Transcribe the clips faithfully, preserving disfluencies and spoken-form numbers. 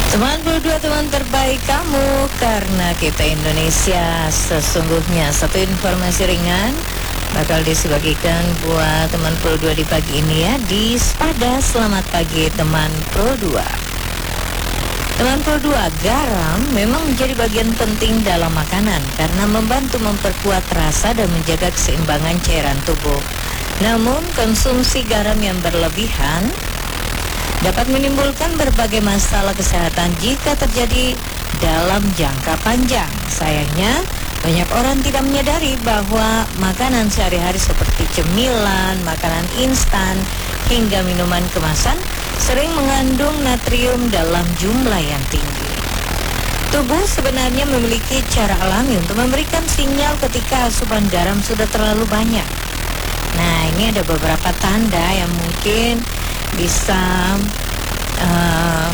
sembilan puluh dua teman terbaik kamu, karena kita Indonesia sesungguhnya. Satu informasi ringan bakal disebagikan buat teman Pro dua di pagi ini ya, di Spada. Selamat pagi teman Pro dua. Teman Pro dua, garam memang menjadi bagian penting dalam makanan karena membantu memperkuat rasa dan menjaga keseimbangan cairan tubuh. Namun konsumsi garam yang berlebihan dapat menimbulkan berbagai masalah kesehatan jika terjadi dalam jangka panjang. Sayangnya, banyak orang tidak menyadari bahwa makanan sehari-hari seperti cemilan, makanan instan, hingga minuman kemasan sering mengandung natrium dalam jumlah yang tinggi. Tubuh sebenarnya memiliki cara alami untuk memberikan sinyal ketika asupan garam sudah terlalu banyak. Nah, ini ada beberapa tanda yang mungkin bisa uh,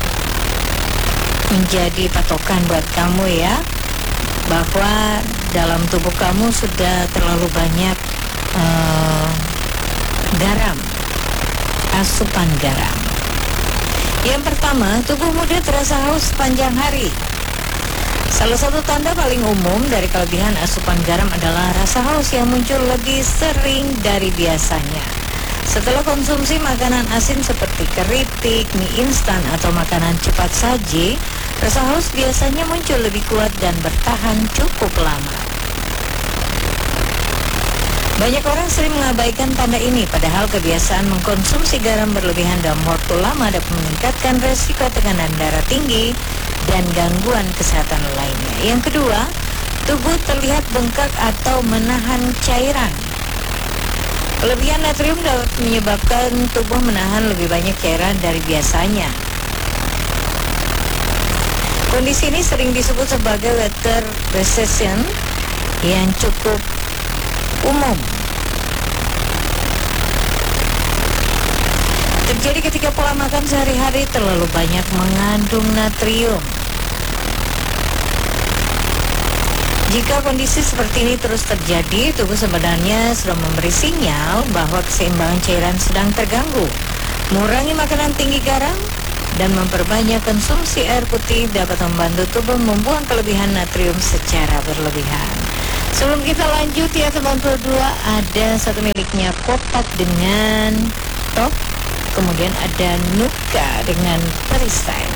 menjadi patokan buat kamu ya, bahwa dalam tubuh kamu sudah terlalu banyak uh, garam, asupan garam. Yang pertama, tubuh muda terasa haus sepanjang hari. Salah satu tanda paling umum dari kelebihan asupan garam adalah rasa haus yang muncul lebih sering dari biasanya. Setelah konsumsi makanan asin seperti keripik, mie instan, atau makanan cepat saji, rasa haus biasanya muncul lebih kuat dan bertahan cukup lama. Banyak orang sering mengabaikan tanda ini, padahal kebiasaan mengkonsumsi garam berlebihan dalam waktu lama dapat meningkatkan resiko tekanan darah tinggi dan gangguan kesehatan lainnya. Yang kedua, tubuh terlihat bengkak atau menahan cairan. Kelebihan natrium dapat menyebabkan tubuh menahan lebih banyak cairan dari biasanya. Kondisi ini sering disebut sebagai water retention yang cukup umum. Terjadi ketika pola makan sehari-hari terlalu banyak mengandung natrium. Jika kondisi seperti ini terus terjadi, tubuh sebenarnya sudah memberi sinyal bahwa keseimbangan cairan sedang terganggu. Mengurangi makanan tinggi garam dan memperbanyak konsumsi air putih dapat membantu tubuh membuang kelebihan natrium secara berlebihan. Sebelum kita lanjut ya teman Pro dua, ada satu miliknya kotak dengan top, kemudian ada Nuka dengan perisai.